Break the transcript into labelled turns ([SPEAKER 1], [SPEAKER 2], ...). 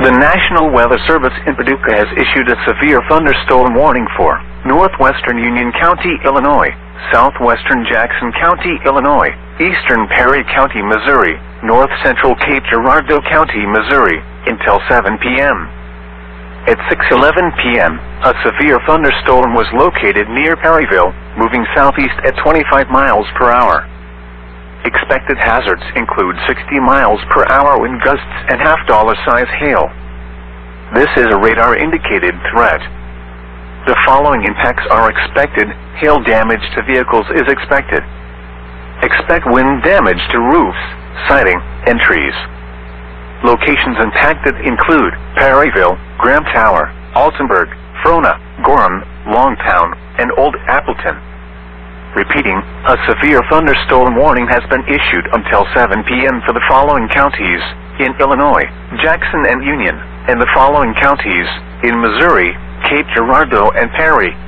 [SPEAKER 1] The National Weather Service in Paducah has issued a severe thunderstorm warning for northwestern Union County, Illinois, southwestern Jackson County, Illinois, eastern Perry County, Missouri, north central Cape Girardeau County, Missouri, until 7 p.m. At 6:11 p.m., a severe thunderstorm was located near Perryville, moving southeast at 25 miles per hour. Expected hazards include 60 miles per hour wind gusts and half-dollar-size hail. This is a radar-indicated threat. The following impacts are expected. Hail damage to vehicles is expected. Expect wind damage to roofs, siding, and trees. Locations impacted include Perryville, Graham Tower, Altenburg, Frona, Gorham, Longtown, and Old Appleton. Repeating, a severe thunderstorm warning has been issued until 7 p.m. for the following counties in Illinois, Jackson and Union, and the following counties in Missouri, Cape Girardeau and Perry.